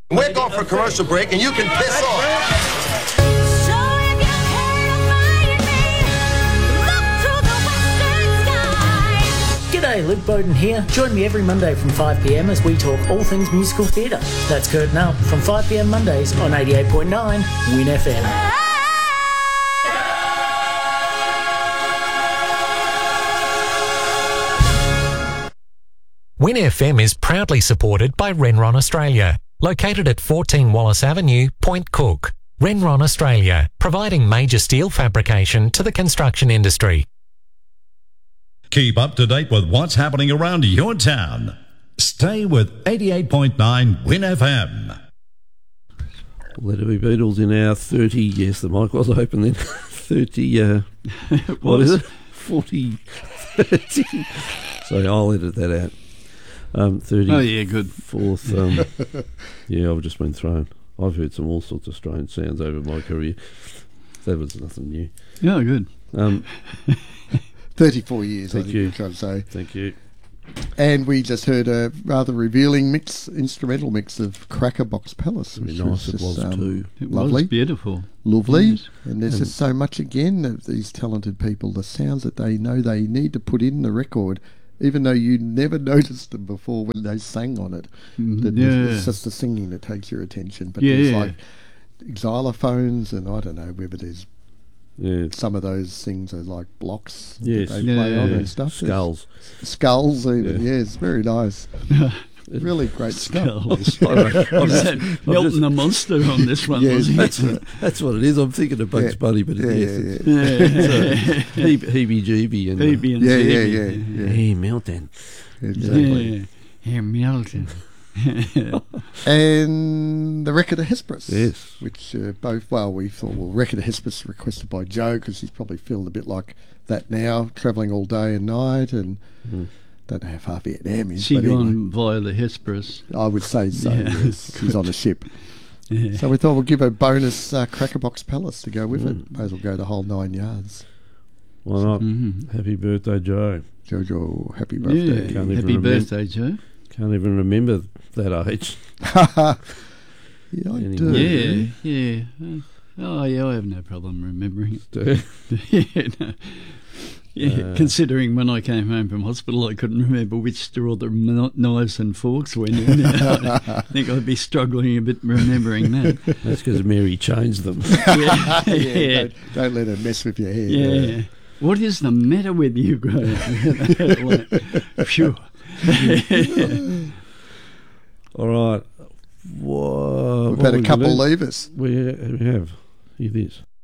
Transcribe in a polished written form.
We're going for a commercial break, and you can piss off. G'day, Luke Bowden here. Join me every Monday from 5pm as we talk all things musical theatre. That's Curtain Up from 5pm Mondays on 88.9 Win FM. Win FM is proudly supported by Renron Australia, located at 14 Wallace Avenue, Point Cook. Renron Australia, providing major steel fabrication to the construction industry. Keep up to date with what's happening around your town. Stay with 88.9 Win FM. Let it be Beatles in our 30, yes, the mic was open then, 30, what is it? 40, 30. So I'll edit that out. 30. Oh, yeah, good. Fourth, yeah, I've just been thrown. I've heard some all sorts of strange sounds over my career. That was nothing new. Yeah, good. 34 years, Thank I think you. you're trying to say. Thank you. And we just heard a rather revealing instrumental mix of Crackerbox Palace. Very Which nice it just, was too. It lovely. was beautiful. Lovely. Yes. And there's just so much, again, of these talented people, the sounds that they know they need to put in the record, even though you never noticed them before when they sang on it. It's just the singing that takes your attention. But there's like xylophones, and I don't know whether there's some of those things are like blocks that they play on and stuff. Skulls. Skulls even, it's very nice. Really great stuff. Was that Milton the Monster on this one? Yes, that's what it is. I'm thinking of Bugs Bunny, but it's heebie-jeebie. And, yeah. Hey, Milton. Exactly. Yeah, Milton. And the Record of Hesperus, yes, which we thought, Record of Hesperus requested by Joe because he's probably feeling a bit like that now, travelling all day and night, and don't know how far Vietnam is. She but gone anyway, via the Hesperus. I would say so. Yes. She's on a ship. So we thought we'll give a bonus Crackerbox Palace to go with it. May as well go the whole 9 yards. Why not? Happy birthday, Joe. Jojo, happy birthday. Yeah, happy birthday, Joe. Can't even remember that age. Yeah, I do. Yeah. Oh, yeah, I have no problem remembering it. Considering when I came home from hospital, I couldn't remember which straw the knives and forks went in. I think I'd be struggling a bit remembering that. That's because Mary changed them. Don't let her mess with your hair. Yeah. What is the matter with you, Graham? Phew. All right. We've had a couple leave us. We have. Hear this.